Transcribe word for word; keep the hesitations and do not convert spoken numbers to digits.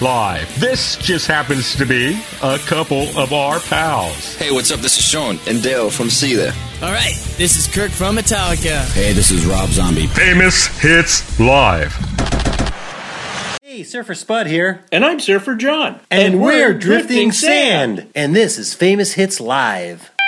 Live. This just happens to be a couple of our pals. Hey, what's up? This is Sean and Dale from See There. All right, this is Kirk from Metallica. Hey, this is Rob Zombie. Famous Hits Live. Hey, Surfer Spud here. And I'm Surfer John. And, and we're, we're Drifting, Drifting Sand. Sand. And this is Famous Hits Live.